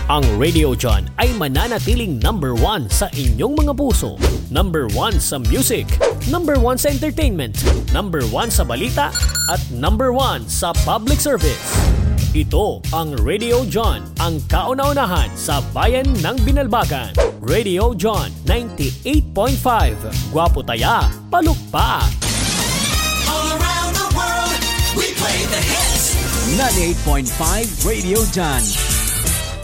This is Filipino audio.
Ang Radio John ay mananatiling number 1 sa inyong mga puso. Number 1 sa music, number 1 sa entertainment, number 1 sa balita, at number 1 sa public service. Ito ang Radio John, ang kauna-unahan sa bayan ng Binalbagan. Radio John 98.5. Gwapo taya, palukpak. All around the world, we play the hits. 98.5 Radio John.